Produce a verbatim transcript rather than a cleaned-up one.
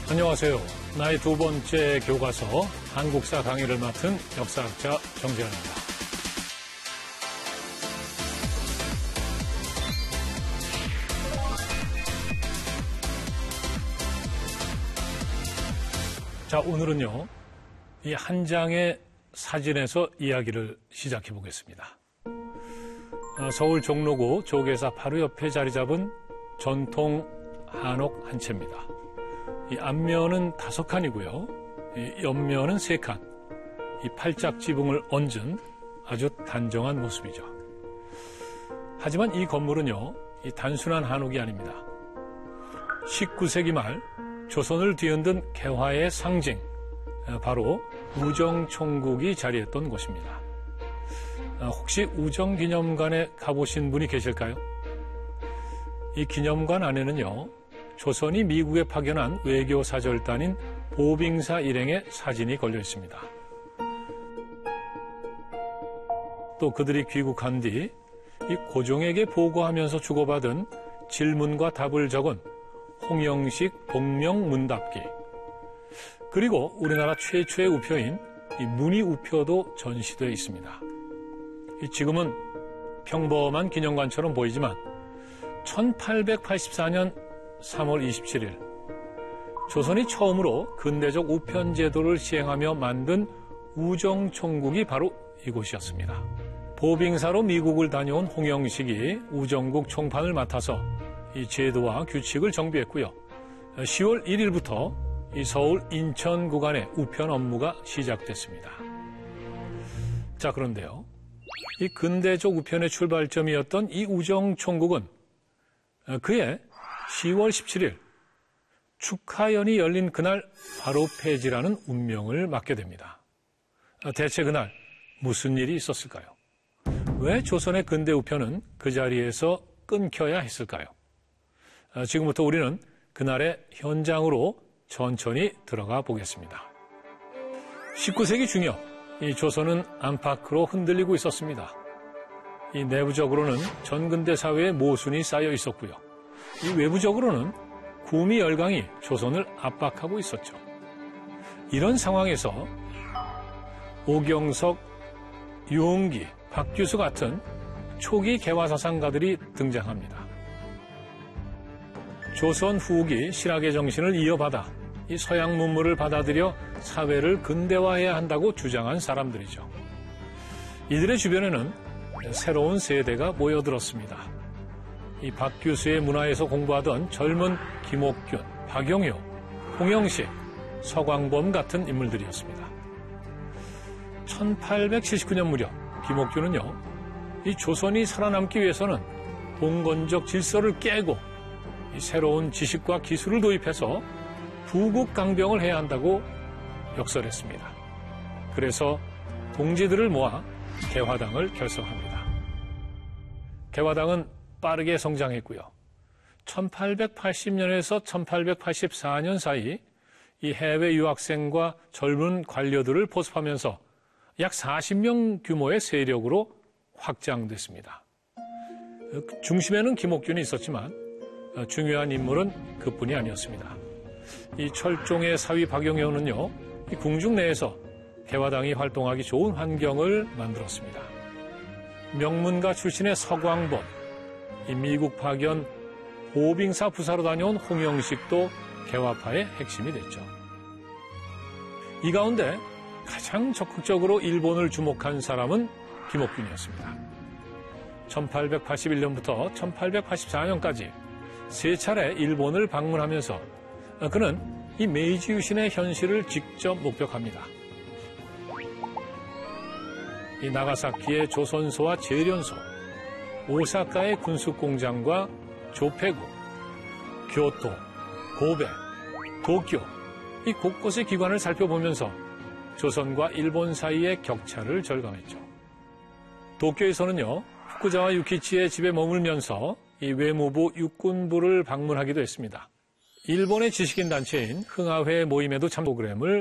안녕하세요. 나의 두 번째 교과서 한국사 강의를 맡은 역사학자 정재환입니다. 자, 오늘은요, 이 한 장의 사진에서 이야기를 시작해 보겠습니다. 서울 종로구 조계사 바로 옆에 자리 잡은 전통 한옥 한 채입니다. 이 앞면은 다섯 칸이고요. 이 옆면은 세 칸. 이 팔짝 지붕을 얹은 아주 단정한 모습이죠. 하지만 이 건물은요, 이 단순한 한옥이 아닙니다. 십구 세기 말 조선을 뒤흔든 개화의 상징, 바로 우정총국이 자리했던 곳입니다. 혹시 우정기념관에 가보신 분이 계실까요? 이 기념관 안에는요, 조선이 미국에 파견한 외교사절단인 보빙사 일행의 사진이 걸려 있습니다. 또 그들이 귀국한 뒤 이 고종에게 보고하면서 주고받은 질문과 답을 적은 홍영식 복명문답기, 그리고 우리나라 최초의 우표인 이 문의우표도 전시되어 있습니다. 지금은 평범한 기념관처럼 보이지만 천팔백팔십사 년 삼월 이십칠일 조선이 처음으로 근대적 우편 제도를 시행하며 만든 우정총국이 바로 이곳이었습니다. 보빙사로 미국을 다녀온 홍영식이 우정국 총판을 맡아서 이 제도와 규칙을 정비했고요. 시월 일일부터 이 서울 인천 구간의 우편 업무가 시작됐습니다. 자, 그런데요, 이 근대적 우편의 출발점이었던 이 우정총국은 그의 시월 십칠일 축하연이 열린 그날 바로 폐지라는 운명을 맞게 됩니다. 대체 그날 무슨 일이 있었을까요? 왜 조선의 근대 우편은 그 자리에서 끊겨야 했을까요? 지금부터 우리는 그날의 현장으로 천천히 들어가 보겠습니다. 십구 세기 중엽, 이 조선은 안팎으로 흔들리고 있었습니다. 이 내부적으로는 전근대 사회에 모순이 쌓여 있었고요. 이 외부적으로는 구미 열강이 조선을 압박하고 있었죠. 이런 상황에서 오경석, 유홍기, 박규수 같은 초기 개화사상가들이 등장합니다. 조선 후기 실학의 정신을 이어받아 이 서양 문물을 받아들여 사회를 근대화해야 한다고 주장한 사람들이죠. 이들의 주변에는 새로운 세대가 모여들었습니다. 이 박규수의 문화에서 공부하던 젊은 김옥균, 박영효, 홍영식, 서광범 같은 인물들이었습니다. 천팔백칠십구 년 무렵 김옥균은요, 이 조선이 살아남기 위해서는 봉건적 질서를 깨고 이 새로운 지식과 기술을 도입해서 부국 강병을 해야 한다고 역설했습니다. 그래서 동지들을 모아 개화당을 결성합니다. 개화당은 빠르게 성장했고요. 천팔백팔십 년에서 천팔백팔십사 년 사이 이 해외 유학생과 젊은 관료들을 포섭하면서 약 사십 명 규모의 세력으로 확장됐습니다. 중심에는 김옥균이 있었지만 중요한 인물은 그뿐이 아니었습니다. 이 철종의 사위 박영효는요, 이 궁중 내에서 개화당이 활동하기 좋은 환경을 만들었습니다. 명문가 출신의 서광범, 이 미국 파견 보빙사 부사로 다녀온 홍영식도 개화파의 핵심이 됐죠. 이 가운데 가장 적극적으로 일본을 주목한 사람은 김옥균이었습니다. 천팔백팔십일 년부터 천팔백팔십사 년까지 세 차례 일본을 방문하면서 그는 이 메이지 유신의 현실을 직접 목격합니다. 이 나가사키의 조선소와 제련소, 오사카의 군수공장과 조폐구, 교토, 고베, 도쿄, 이 곳곳의 기관을 살펴보면서 조선과 일본 사이의 격차를 절감했죠. 도쿄에서는요, 후쿠자와 유키치의 집에 머물면서 이 외무부 육군부를 방문하기도 했습니다. 일본의 지식인 단체인 흥하회 모임에도 참 프로그램을